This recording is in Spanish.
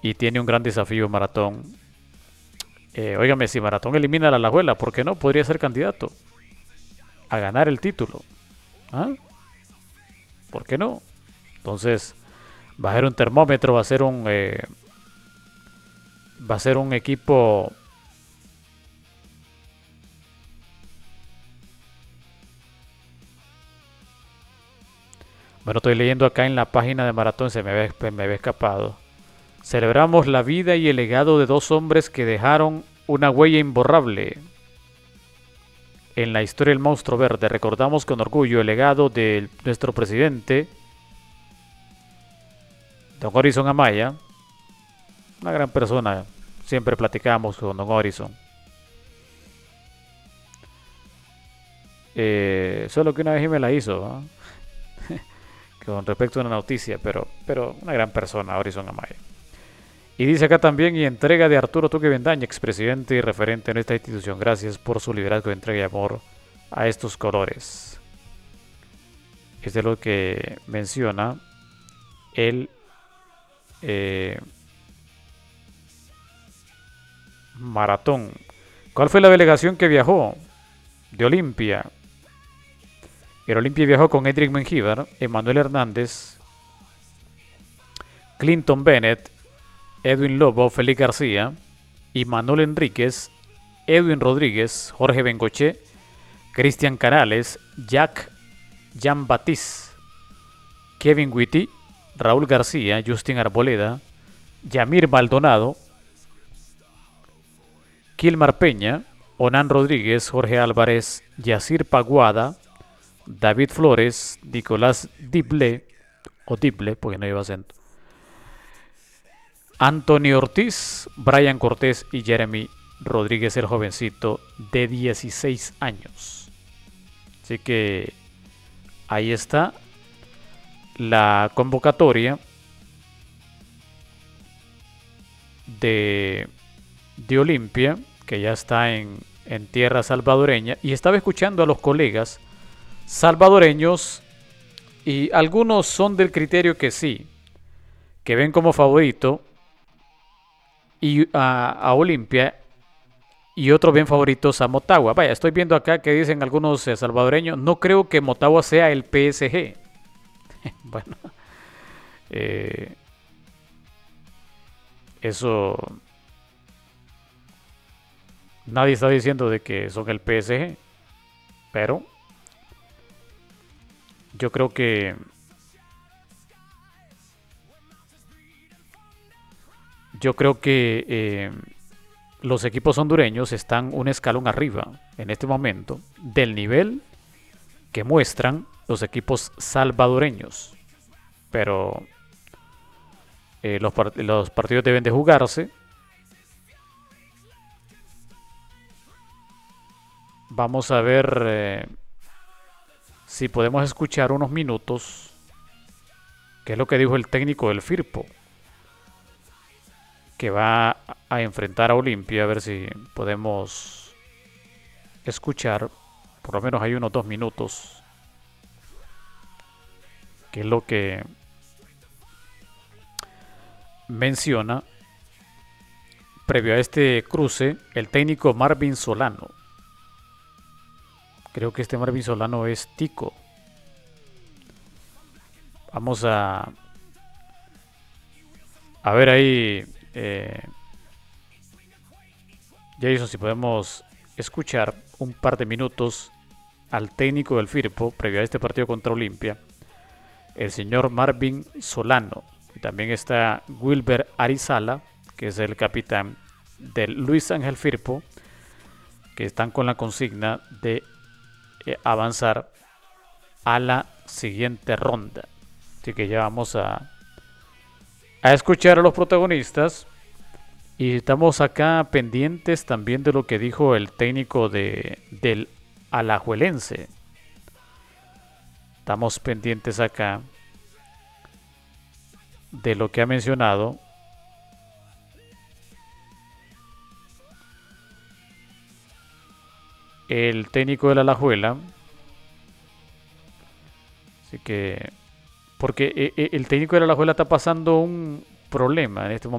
y tiene un gran desafío Maratón. Óigame, si Maratón elimina a la Alajuela, ¿por qué no? Podría ser candidato a ganar el título. ¿Ah? ¿Por qué no? Entonces, va a ser un termómetro, va a ser un equipo. Bueno, estoy leyendo acá en la página de Maratón, me había escapado. Celebramos la vida y el legado de dos hombres que dejaron una huella imborrable en la historia del monstruo verde. Recordamos con orgullo el legado de nuestro presidente, don Horizon Amaya, una gran persona. Siempre platicamos con don Horizon. Solo que una vez me la hizo, ¿no? Con respecto a una noticia, pero una gran persona, Horizon Amaya. Y dice acá también, y entrega de Arturo Tuque Bendaña, expresidente y referente en esta institución. Gracias por su liderazgo, entrega y amor a estos colores. Es de lo que menciona el Maratón. ¿Cuál fue la delegación que viajó de Olimpia? El Olimpia viajó con Edric Mengíbar, Emanuel Hernández, Clinton Bennett, Edwin Lobo, Félix García, Manuel Enríquez, Edwin Rodríguez, Jorge Bengoche, Cristian Canales, Jack Jean Baptiste, Kevin Witty, Raúl García, Justin Arboleda, Yamir Maldonado, Kilmar Peña, Onan Rodríguez, Jorge Álvarez, Yacir Paguada, David Flores, Nicolás Dible, o Dible, porque no lleva acento, Antonio Ortiz, Brian Cortés y Jeremy Rodríguez, el jovencito de 16 años. Así que ahí está la convocatoria de Olimpia, que ya está en tierra salvadoreña. Y estaba escuchando a los colegas salvadoreños y algunos son del criterio que sí, que ven como favorito y a Olimpia, y otros ven favoritos a Motagua. Vaya, estoy viendo acá que dicen algunos salvadoreños, no creo que Motagua sea el PSG. Bueno, eso nadie está diciendo de que son el PSG, pero yo creo que los equipos hondureños están un escalón arriba en este momento del nivel que muestran los equipos salvadoreños. Pero los partidos deben de jugarse. Vamos a ver si podemos escuchar unos minutos qué es lo que dijo el técnico del Firpo, que va a enfrentar a Olimpia. A ver si podemos escuchar, por lo menos hay unos 2 minutos, que es lo que menciona previo a este cruce el técnico Marvin Solano. Creo que este Marvin Solano es tico. Vamos a ver ahí, Jason, si podemos escuchar un par de minutos al técnico del Firpo previo a este partido contra Olimpia, el señor Marvin Solano. Y también está Wilber Arizala, que es el capitán del Luis Ángel Firpo, que están con la consigna de avanzar a la siguiente ronda. Así que ya vamos a escuchar a los protagonistas. Y estamos acá pendientes también de lo que dijo el técnico del Alajuelense. Estamos pendientes acá de lo que ha mencionado el técnico de la Alajuela. Así que, porque el técnico de la Alajuela está pasando un problema en este momento.